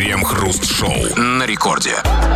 Крем-хруст-шоу на рекорде.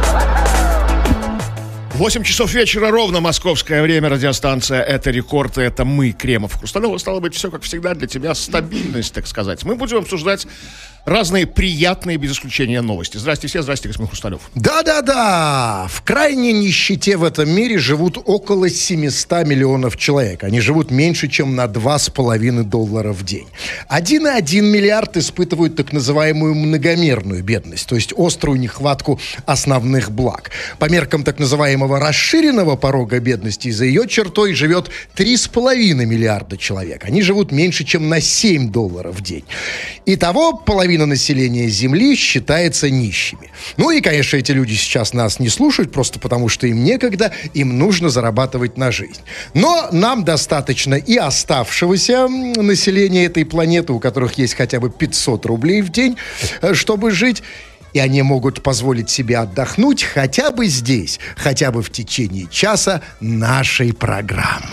8 часов вечера ровно, московское время, радиостанция «Это рекорд», и это мы, Кремов, Хрусталева. Стало быть, все как всегда для тебя, стабильность, так сказать. Мы будем обсуждать разные приятные, без исключения, новости. Здрасте все, здрасте, господин Хрусталев. Да-да-да, в крайней нищете в этом мире живут около 700 миллионов человек. Они живут меньше, чем на $2,5 в день. 1,1 миллиард испытывают так называемую многомерную бедность, то есть острую нехватку основных благ. По меркам так называемого расширенного порога бедности, за ее чертой живет 3,5 миллиарда человек. Они живут меньше, чем на $7 в день. Итого половина населения Земли считается нищими. Ну и, конечно, эти люди сейчас нас не слушают, просто потому что им некогда, им нужно зарабатывать на жизнь. Но нам достаточно и оставшегося населения этой планеты, у которых есть хотя бы 500 рублей в день, чтобы жить. И они могут позволить себе отдохнуть хотя бы здесь, хотя бы в течение часа нашей программы.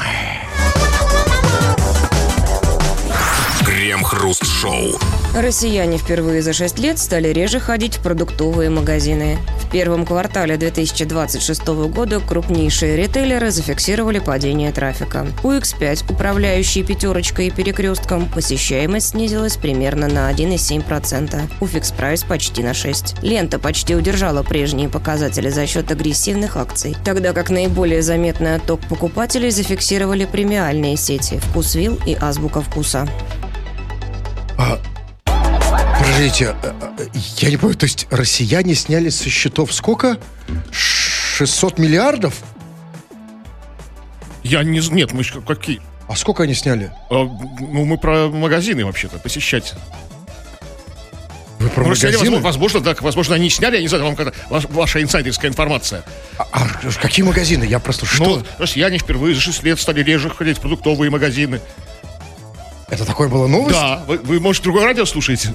Крем-хруст-шоу. Россияне впервые за 6 лет стали реже ходить в продуктовые магазины. В первом квартале 2026 года крупнейшие ритейлеры зафиксировали падение трафика. У X5, управляющий «Пятерочкой» и «Перекрестком», посещаемость снизилась примерно на 1,7%. У Фикс-Прайс почти на 6%. Лента почти удержала прежние показатели за счет агрессивных акций, тогда как наиболее заметный отток покупателей зафиксировали премиальные сети «Вкусвилл» и «Азбука вкуса». Подождите, я не понимаю, то есть россияне сняли со счетов сколько? 600 миллиардов? Нет, мы еще какие? А сколько они сняли? Мы про магазины вообще-то, посещать. Вы про магазины? Возможно, они сняли, я не знаю, вам ваша инсайдерская информация. А какие магазины? Я просто что? Россияне впервые за 6 лет стали реже ходить в продуктовые магазины. Это такое было новость? Да, вы может, другое радио слушаете?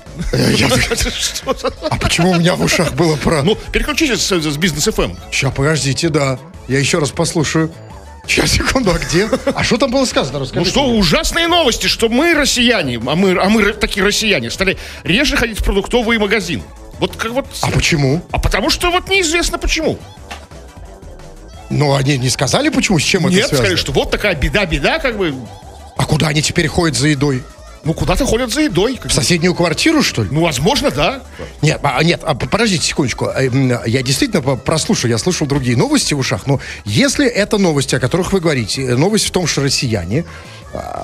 А почему у меня в ушах было про... Переключитесь с Бизнес ФМ. Сейчас, подождите, да. Я еще раз послушаю. Сейчас, секунду, а где? А что там было сказано? Расскажите. Ужасные новости, что мы, россияне, а мы такие россияне, стали реже ходить в продуктовые магазины. А почему? А потому что неизвестно почему. Но они не сказали, почему, с чем это связано? Нет, сказали, что вот такая беда, как бы... А куда они теперь ходят за едой? Куда-то ходят за едой. В соседнюю квартиру, что ли? Возможно, да. Нет, подождите секундочку. Я действительно прослушал, я слышал другие новости в ушах, но если это новости, о которых вы говорите, новость в том, что россияне